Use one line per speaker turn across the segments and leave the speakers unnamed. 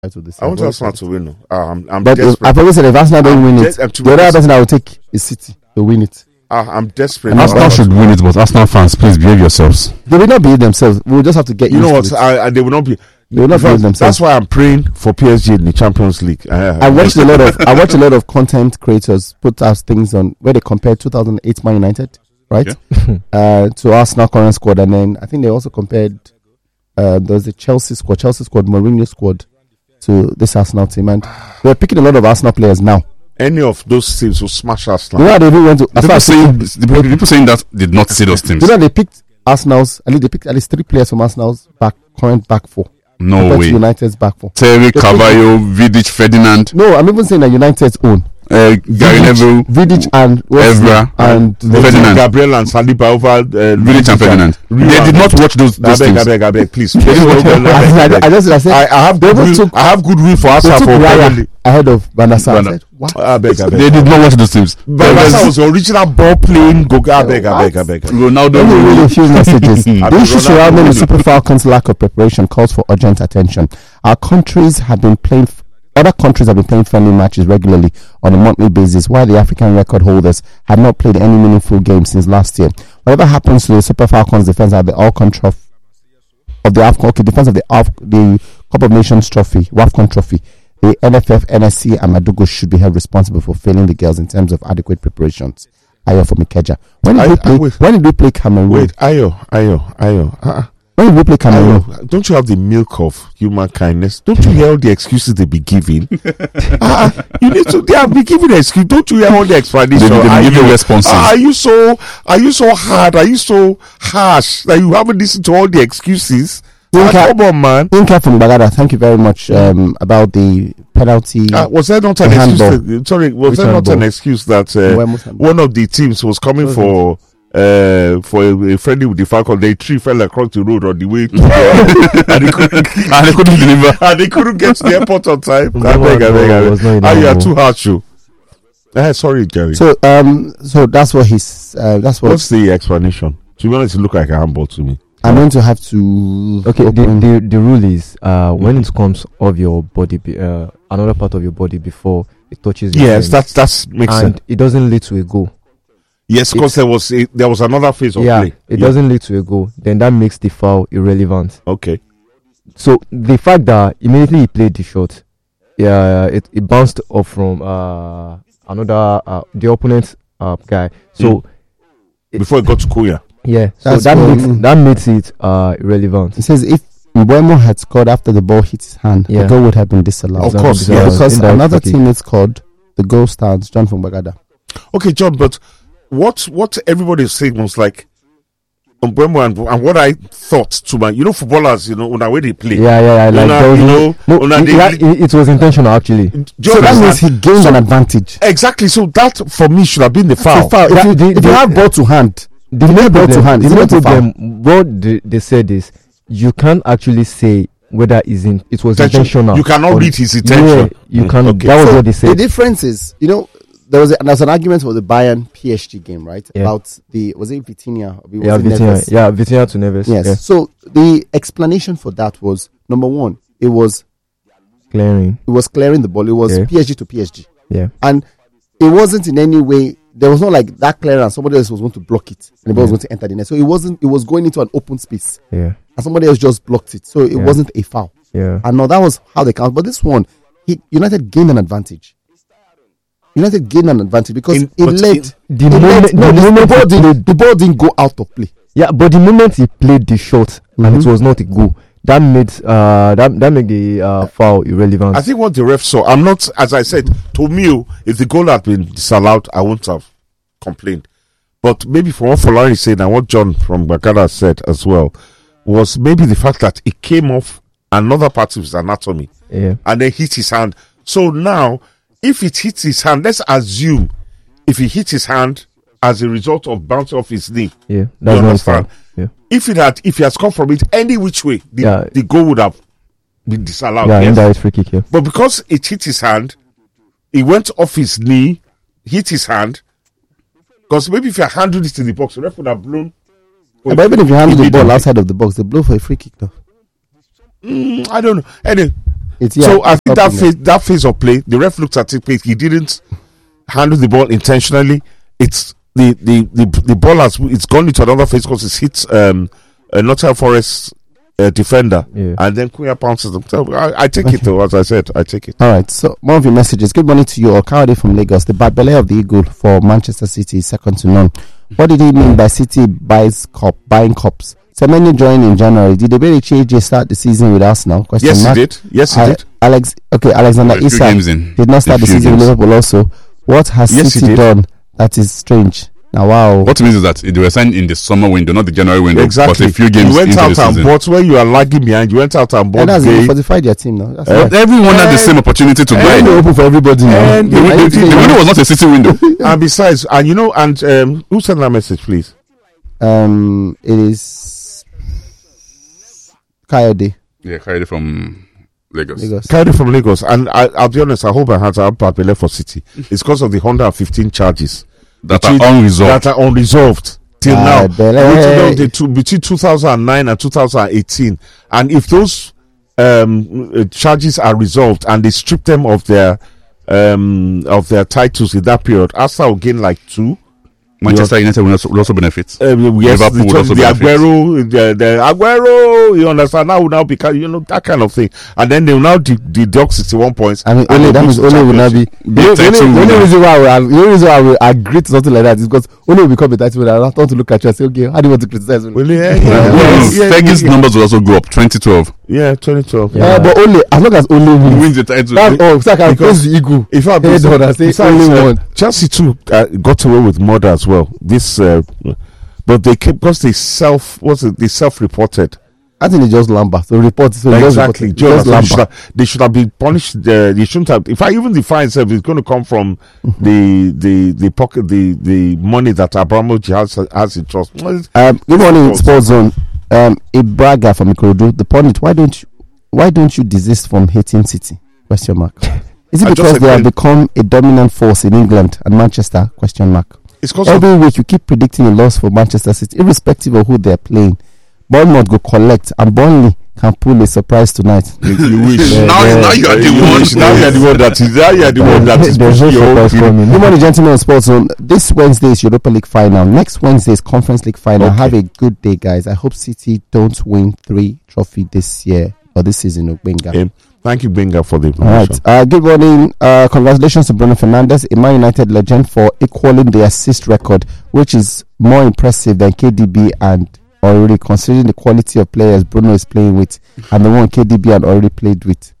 title this
I
year.
want Arsenal to win. I'm
But
desperate.
I've always said if Arsenal don't win it, the other person I will take is City to win it.
I'm desperate.
Arsenal should win it, but Arsenal fans, please behave yourselves.
They will not behave themselves. We'll just have to get
You know
used
what?
to it.
They will not be.
They will not behave themselves.
That's why I'm praying for PSG in the Champions League.
I watched a lot of content creators put out things on where they compared 2008 Man United, right, to Arsenal current squad, and then I think they also compared there was the Chelsea squad, Mourinho squad, to this Arsenal team, and they're picking a lot of Arsenal players now.
Any of those teams will smash Arsenal.
You know how they even went to
The people saying that did not see those teams.
You know they picked Arsenal's. They picked at least 3 players from Arsenal's current back 4.
No way.
United's back 4.
Terry, Carvalho, Vidic, Ferdinand.
No, I'm even saying that United's own.
Gary Neville,
Vidic and
Evra
and
Ferdinand.
Gabriel and Saliba over
Vidic and Ferdinand. They did not watch those teams.
I beg, please.
I
have good will for Arsenal for Premier
ahead of Van der Sar.
I beg.
They did not watch those teams.
Van der Sar was the original ball playing. I beg.
Ronaldo.
Really a few messages. The issue surrounding the Super Falcons' lack of preparation calls for urgent attention. Other countries have been playing friendly matches regularly on a monthly basis, while the African record holders had not played any meaningful games since last year. Whatever happens to the Super Falcons' defense at the the Cup of Nations trophy, WAFCON trophy, the NFF, NSC, and Madugo should be held responsible for failing the girls in terms of adequate preparations. Ayo from Ikeja. When did we play Cameroon?
Wait, Ayo.
When did we play Cameroon?
Don't you have the milk of human kindness? Don't you hear all the excuses they be giving? You need to. They have been giving excuse. Don't you hear all the explanations?
They be giving responses.
Are you so hard? Are you so harsh that you haven't listened to all the excuses? Come on, man.
Inka from Bagada, thank you very much about the penalty.
Was there not an excuse? Sorry, was there not an excuse that one of the teams was coming for a friendly with the Falcon? The tree fell across the road on the way to and they couldn't deliver, and they couldn't get to the airport on time. I beg. You are too harsh, you. Sorry, Jerry.
So that's what he's.
What's the explanation? To be honest, it look like a handball to me.
I'm going to have to.
Okay, the rule is when it comes off your body, another part of your body before it touches your
yes,
hands,
that's makes sense.
And it doesn't lead to a goal.
Yes, because there was another phase of play.
It doesn't lead to a goal. Then that makes the foul irrelevant.
Okay.
So the fact that immediately he played the shot, it bounced off from the opponent guy. So
before it got to Kuya.
Yeah, so that makes it irrelevant.
It says if Mbeumo had scored after the ball hit his hand, the goal would have been disallowed.
Of course,
because another teammate scored, the goal stands. John from Bagada.
Okay, John, but what everybody is saying was like Mbeumo and what I thought to my, footballers, on the way they play.
It was intentional actually.
So that means he gained an advantage.
Exactly. So that for me should have been the foul.
If you have ball to hand.
What they said is you can't actually say whether it was intentional.
You cannot read his intention.
You cannot. Okay. That was what they said.
The difference is, there's an argument for the Bayern PSG game, right?
Yeah.
About was it Vitinha?
Vitinha to Neves.
Yes.
Yeah.
So the explanation for that was number one, it was
clearing.
It was clearing the ball. It was PSG to PSG.
Yeah.
And it wasn't in any way. There was not like that clear and somebody else was going to block it and the ball was going to enter the net. So it was going into an open space.
Yeah.
And somebody else just blocked it. So it wasn't a foul.
Yeah.
And now that was how they count. But this one, United gained an advantage. Because the ball didn't go out of play.
Yeah, but the moment he played the shot and it was not a goal, that made the foul irrelevant.
I think what the ref saw, I'm not, as I said, to me, if the goal had been disallowed, I wouldn't have complained. But maybe from what Folari said and what John from Bakada said as well, was maybe the fact that it came off another part of his anatomy and then hit his hand. So now, if it hits his hand, let's assume if he hit his hand as a result of bouncing off his knee,
that's
you understand?
Yeah.
If he had scored from it any which way, the goal would have been disallowed.
Yeah, indirect free kick. Yeah.
But because it hit his hand, it went off his knee, hit his hand. Because maybe if you handled it in the box, the ref would have blown.
But even if you handle the ball outside of the box, they blow for a free kick, though.
I don't know. Anyway, So I think that phase of play, the ref looked at it. He didn't handle the ball intentionally. It's the ball it's gone into another phase because it's hit Nottingham Forest defender, and then Kunya pounces them. So I take it though, as I said, I take it.
All right. So more of your messages. Good morning to you, Okade from Lagos. The bad belly of the Eagle for Manchester City is second to none. What did he mean by City buying cups? Semenyo joined in January. Did Eberechi start the season with Arsenal?
Yes, he did. Yes, he did.
Alexander Isak did not start the season with Liverpool also. What has City done that is strange? Now, wow.
What means is that they were signed in the summer window, not the January window.
Exactly.
But a few games
you went
into
out
the season.
And bought where you are lagging behind. You went out and bought.
And that's fortified their team now.
Everyone had the same opportunity to buy.
Open for everybody now.
And the window was not a City window.
And besides, and who sent that message, please?
It is Coyote.
Yeah, Coyote from Lagos.
Coyote from Lagos. And I'll be honest, I hope I had a bad belly for City. It's because of the 115 charges
that are unresolved
till now. Between 2009 and 2018. And if those charges are resolved and they strip them of their titles in that period, Arsenal will gain like 2.
Manchester United will also benefit.
Yes, Liverpool will also benefit. The Aguero, you understand? Now because that kind of thing, and then they will now deduct 61 points.
I mean, that means only will not be the only reason why I will agree to something like that is because only will become a title winner. I want to look at you and say, okay, how do you want to criticize me?
Fergie's numbers will also go up. 2012.
Yeah, 2012.
But only as long as only
wins the title.
So I can praise the Eagle.
If I say only one, Chelsea too got away with murder as well. This, but they kept because they self-reported.
I think they just Lambert. So report. So
exactly. They should have been punished. They shouldn't have. In fact, even the fine itself is going to come from the pocket, the money that Abramovich has in trust.
Good morning, Sports Zone. Ibraga from Ikorodu. The pundit. Why don't you desist from hating City? Question mark. Is it because they have become a dominant force in England and Manchester? Question mark.
It's
every week you keep predicting a loss for Manchester City, irrespective of who they're playing. Bournemouth go collect, and Burnley can pull a surprise tonight.
You wish.
Now you are the one.
Now you are the one that is.
There's no surprise coming. Good morning, gentlemen on Sports Zone. This Wednesday is Europa League final. Next Wednesday is Conference League final. Okay. Have a good day, guys. I hope City don't win 3 trophies this year or this season. Benga.
Thank you, Benga, for the information.
All right. Good morning. Congratulations to Bruno Fernandes, a Man United legend, for equaling the assist record, which is more impressive than KDB and already, considering the quality of players Bruno is playing with and the one KDB had already played with.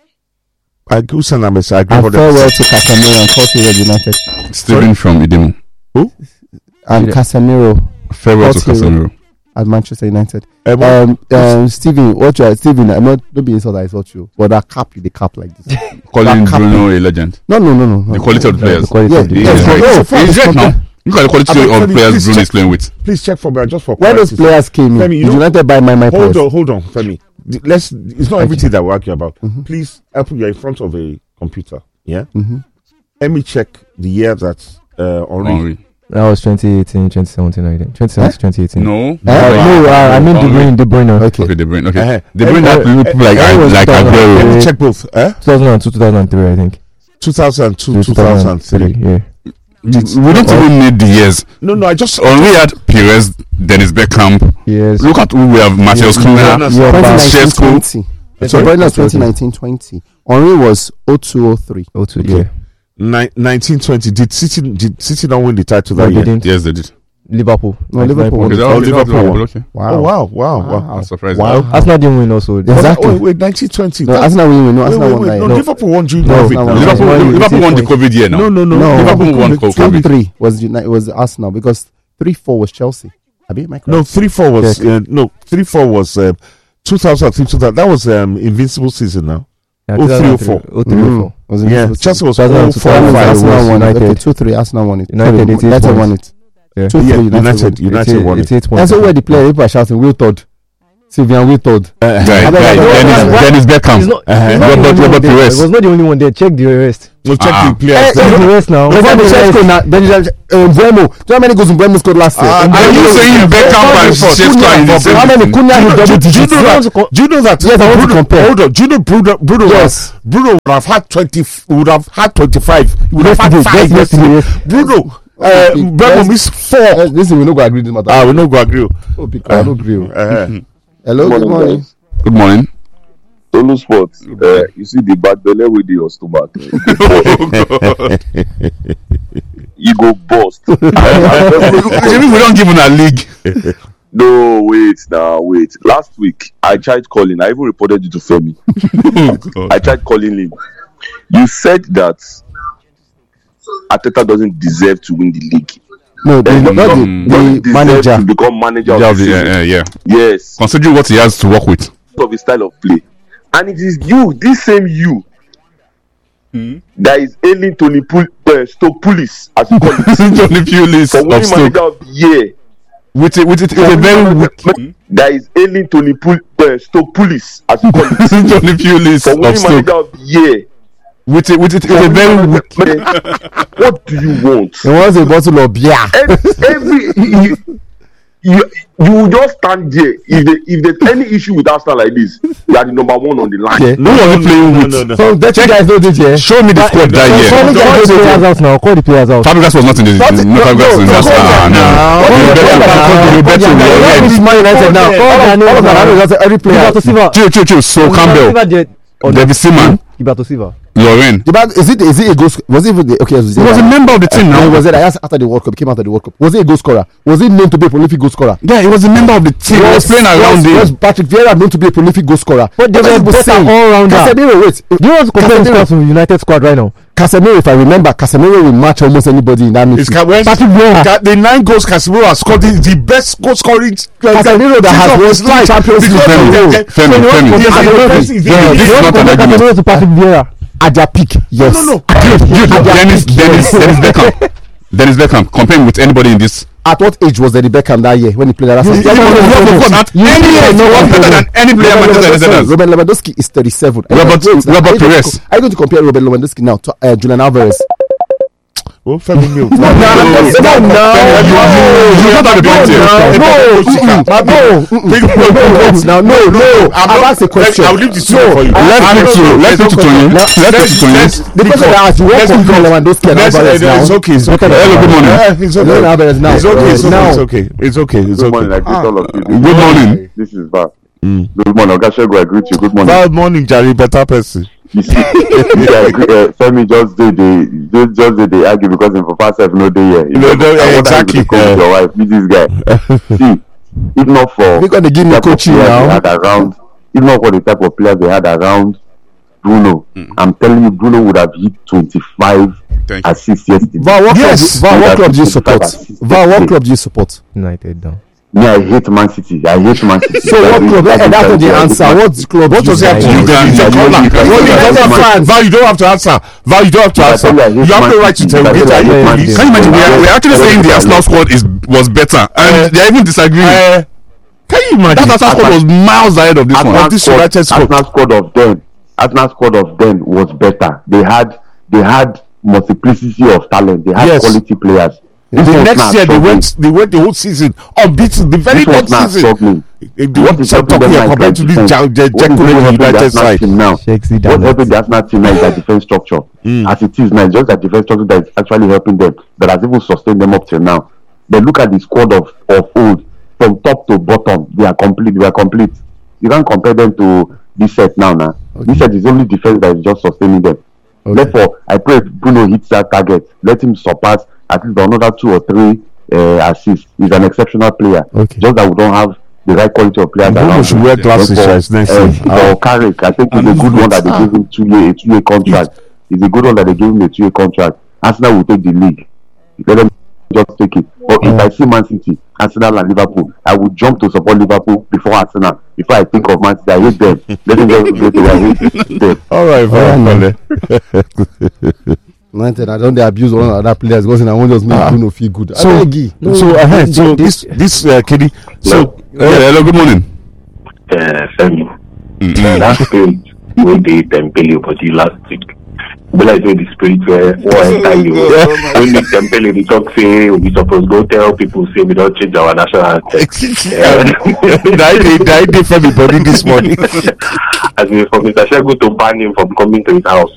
I agree. And
farewell to Casemiro and Culture United.
Stephen from Idemo.
Who?
And Casemiro.
Farewell to Casemiro.
At Manchester United. Stephen, I'm not being insulted, I thought you. But that cap, the cap like this.
Calling Bruno a legend.
No.
The quality of the players.
The quality of the players.
He's right now. Look at the quality of players Bruno is playing with.
Please check for me, just for
when those players came in, United buy my players.
Hold on, Femi. It's not everything that we argue about. Please, you're in front of a computer. Yeah? Let me check the year that Henry.
That was 2018, 2017, I think. 2018.
No.
I mean De Bruyne.
Okay, De Bruyne. Okay. De Bruyne that look like
Aguero. Let me check both.
2002, 2003, I think.
2002, 2003.
Yeah.
We don't even need the years.
No, I just
only had Perez, Dennis Beckham.
Yes.
Look at who we have: Matheus Cunha,
Shevchenko. So Bruyne was 2019-20. Henry was 02-03.
02, yeah.
1920. Did City not win the title that year?
Yes, they did.
Liverpool.
No, Liverpool won.
Liverpool. Okay.
Wow.
I'm surprised.
Wow. Arsenal didn't win also.
Exactly.
Wait, 1920.
No, Arsenal win. No, Arsenal won.
No, Liverpool won during COVID.
Liverpool won the COVID year now.
No.
Liverpool won COVID.
3-3 was Arsenal because 3-4 was Chelsea.
No, 3-4 was 3-4 was 2003. That was Invincible season now. 03-04. Yeah, Chelsea was 4-5.
Arsenal won it. 2-3. Arsenal won it. United won it. 2-3.
United won it.
That's where the player people are shouting. Will Todd. Sylvian Whitfield.
Dennis Beckham.
Robert Pires. He was not the only one there. Check the rest.
We'll check the players.
Check the rest now.
Bremo. Do you know how many goals Bremo scored last year?
Are you saying Beckham and Shevchenko in the same?
How many Cunha hit double digits?
Do you know that?
Yes, I want to compare.
Hold on. Do you know Bruno?
Yes.
Bruno would have had 20. Would have had 25. He would have had 5 yesterday. Bruno. Bremo missed 4.
Listen, we no go agree this matter.
We no go agree.
Oh, because I don't agree. Hello, good morning.
Good morning.
Solo Sports, you see the bad belly with your stomach. You go bust.
We don't give him a league.
No, wait. Last week, I tried calling. I even reported you to Femi. I tried calling him. You said that Arteta doesn't deserve to win the league.
No, the manager
to become manager of the season.
Yeah.
Yes.
Considering what he has to work with.
Of his style of play. And it is you, this same you, that is ailing Tony Stoke Pulis, as you call it.
Tony Pulis
for winning manager of the year.
With it a very weak.
That is ailing Tony Stoke Pulis, as you call it.
Tony Pulis
for winning manager of the year.
With it a very weak.
What do you want?
He wants a bottle of beer.
You just stand there. If there's any issue with Arsenal like this, you are the number one on the line.
Okay.
No one playing with.
No.
So that you guys know this year.
Show me the squad that year.
Call the players out now. Call the players out.
Fabregas was not in the. Fabregas in the.
Every player.
Chill. So Campbell, David Seaman,
Gilberto Silva.
Lauren.
Is it a goal? Was it even the okay?
He was a member of the team now.
Was it? I asked after the World Cup. Came after the World Cup. Was he a goal scorer? Was he known to be a prolific goal scorer?
Yeah, he was a member of the team. He was playing around him.
Was Patrick Vieira known to be a prolific goal scorer?
But they were better all rounder.
Casemiro, wait.
Do you want to compare this to United squad right now?
Casemiro, if I remember, Casemiro will match almost anybody in that midfield.
Patrick Vieira. The 9 goals Casemiro has scored is the best goal scoring.
Casemiro that has won 3 Champions League.
Femi.
This is not an argument. To Patrick Vieira.
At their peak, yes.
No.
Dennis Beckham, comparing with anybody in this.
At what age was Eddie Beckham that year when he played at Arsenal?
Better than any player Manchester United.
Robert Lewandowski is 37.
Robert Pires.
Are you going to compare Robert Lewandowski now to Julian Alvarez?
Oh, Femi Mills.
You don't have the point here.
No. I've asked a question.
I'll leave this for you.
Let's speak to Tony.
The person that has worked on Lewandowski and Alvarez now.
It's okay. It's okay.
Good morning. I greet all of you.
Good morning.
This is Val. Good morning. Ogashego, I greet you. Good morning.
Good morning, Jerry. Better person.
You see, Femi just did they argue because in Papa self no day here.
Exactly.
Your wife, meet this guy. See, if not for
because they give me coaching now.
If not for the type of players they had around Bruno, I'm telling you, Bruno would have hit 25 assists yesterday.
What club do you support? What club do you support?
United down.
Me, I hate Man City. So what
club? That's not the answer. What club? What does that
you don't have to answer. You don't have to answer. You have the right to tell me.
Can you imagine? We're actually saying the Arsenal squad was better, and they're even disagreeing.
Can you imagine?
That Arsenal squad was miles ahead of this one.
Arsenal squad of them was better. They had multiplicity of talent. They had quality players.
The next year they went the whole season unbeaten. The very next season
what is helping them
compared to this United side
now? What's helping the Arsenal team now is their defense structure. As it is now, it's just that defense structure that is actually helping them, that has even sustained them up till now. But look at the squad of old, from top to bottom, they are complete. You can't compare them to this set now. This set is only defense that is just sustaining them. Therefore, I pray Bruno hits that target. Let him surpass at least another 2 or 3 assists. He's an exceptional player. Just that we don't have the right quality of players around.
Should wear glasses next year.
Carrick, I think it's a good one that they gave him a 2-year contract. It's a good one that they gave him a 2-year contract. Arsenal will take the league. Let them just take it. But if I see Man City, Arsenal and Liverpool, I would jump to support Liverpool before Arsenal. Before I think of Man City, I hate them. Let them just go to I hate them.
All right,
I don't abuse one other players because I won't just make Bruno feel good.
So this Kenny. So
hello, good morning.
Femi. That spirit wey dey Dembele body last week. Be like the spirit where enter you. When the Dembele they talk say we supposed go tell people say we don't change our national anthem.
That day for everybody this morning.
As in for Mr. Shego to ban him from coming to his house.